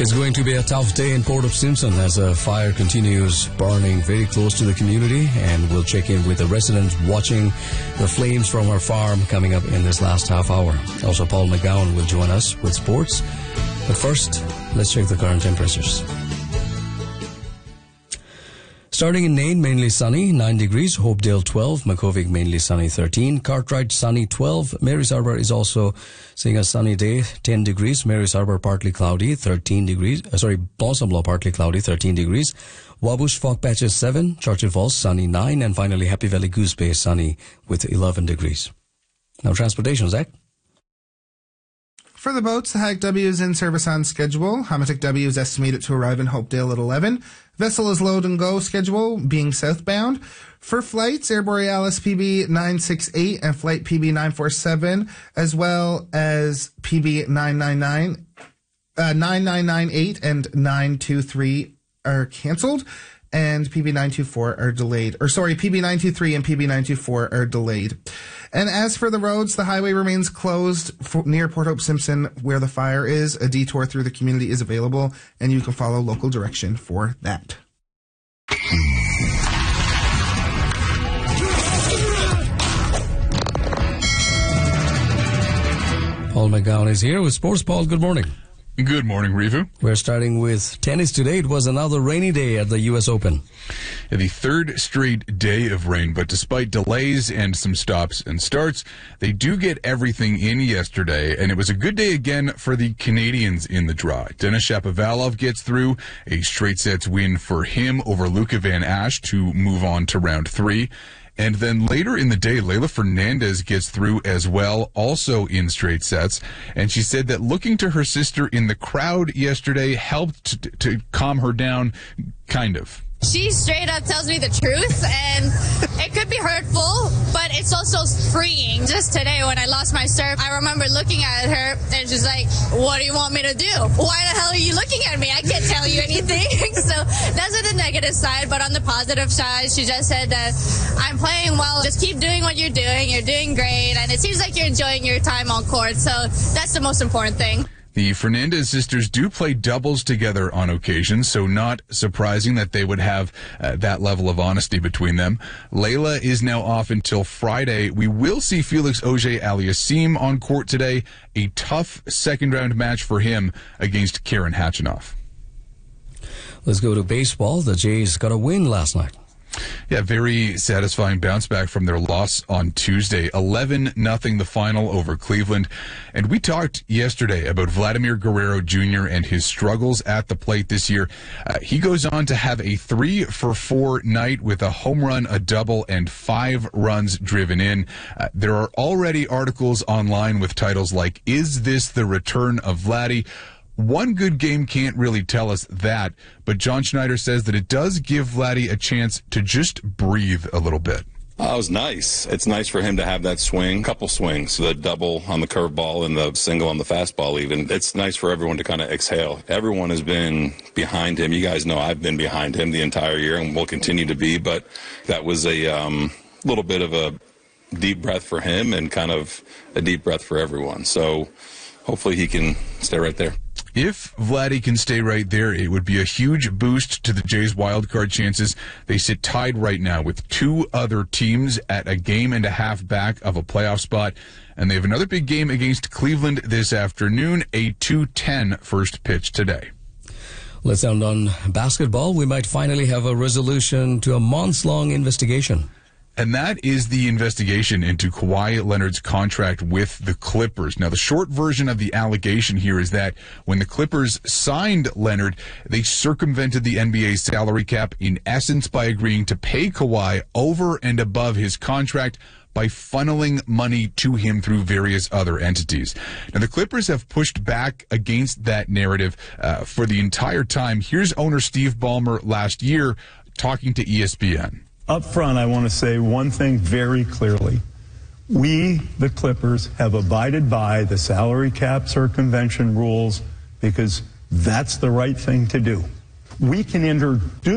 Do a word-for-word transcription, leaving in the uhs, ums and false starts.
It's going to be a tough day in Port of Simpson as a fire continues burning very close to the community, and we'll check in with the residents watching the flames from our farm coming up in this last half hour. Also, Paul McGowan will join us with sports. But first, let's check the current temperatures. Starting in Nain, mainly sunny, nine degrees. Hopedale, twelve. Makhovik, mainly sunny, thirteen. Cartwright, sunny, twelve. Mary's Harbour is also seeing a sunny day, ten degrees. Mary's Harbour, partly cloudy, thirteen degrees. Uh, sorry, Balsam Law, partly cloudy, thirteen degrees. Wabush, fog patches, seven. Churchill Falls, sunny, nine. And finally, Happy Valley, Goose Bay, sunny with eleven degrees. Now, transportation, Zach. For the boats, the Hack W is in service on schedule. Hamatic W is estimated to arrive in Hopedale at eleven. Vessel is load and go schedule, being southbound. For flights, Air Borealis P B nine six eight and flight P B nine four seven, as well as P B nine nine nine, uh, nine nine nine eight and nine two three are canceled, and P B nine two four are delayed. Or sorry, P B nine two three and P B nine two four are delayed. And as for the roads, the highway remains closed for, near Port Hope Simpson where the fire is. A detour through the community is available, and you can follow local direction for that. Paul McGowan is here with Sports. Paul, good morning. Good morning, Rivu. We're starting with tennis today. It was another rainy day at the U S Open. Yeah, the third straight day of rain, but despite delays and some stops and starts, they do get everything in yesterday, and it was a good day again for the Canadians in the draw. Denis Shapovalov gets through, a straight sets win for him over Luca Van Asch to move on to round three. And then later in the day, Leylah Fernandez gets through as well, also in straight sets. And she said that looking to her sister in the crowd yesterday helped to, to calm her down, kind of. She straight up tells me the truth, and it could be hurtful, but it's also freeing. Just today when I lost my serve, I remember looking at her, and she's like, what do you want me to do? Why the hell are you looking at me? I can't tell you anything. So that's on the negative side, but on the positive side, she just said that I'm playing well. Just keep doing what you're doing. You're doing great, and it seems like you're enjoying your time on court, so that's the most important thing. The Fernandez sisters do play doubles together on occasion, so not surprising that they would have uh, that level of honesty between them. Leylah is now off until Friday. We will see Felix Auger-Aliassime on court today. A tough second-round match for him against Karen Khachanov. Let's go to baseball. The Jays got a win last night. Yeah, very satisfying bounce back from their loss on Tuesday. eleven nothing the final over Cleveland. And we talked yesterday about Vladimir Guerrero Junior and his struggles at the plate this year. Uh, he goes on to have a three for four night with a home run, a double, and five runs driven in. Uh, there are already articles online with titles like, "Is this the return of Vladdy?" One good game can't really tell us that, but John Schneider says that it does give Vladdy a chance to just breathe a little bit. Uh, it was nice. It's nice for him to have that swing, couple swings, the double on the curveball and the single on the fastball even. It's nice for everyone to kind of exhale. Everyone has been behind him. You guys know I've been behind him the entire year and will continue to be, but that was a um, little bit of a deep breath for him and kind of a deep breath for everyone. So hopefully he can stay right there. If Vladdy can stay right there, it would be a huge boost to the Jays' wildcard chances. They sit tied right now with two other teams at a game and a half back of a playoff spot. And they have another big game against Cleveland this afternoon, a two ten first pitch today. Let's end on basketball. We might finally have a resolution to a months-long investigation. And that is the investigation into Kawhi Leonard's contract with the Clippers. Now, the short version of the allegation here is that when the Clippers signed Leonard, they circumvented the N B A salary cap, in essence by agreeing to pay Kawhi over and above his contract by funneling money to him through various other entities. Now, the Clippers have pushed back against that narrative uh, for the entire time. Here's owner Steve Ballmer last year talking to E S P N. Up front, I want to say one thing very clearly. We, the Clippers, have abided by the salary cap circumvention rules because that's the right thing to do. We can introduce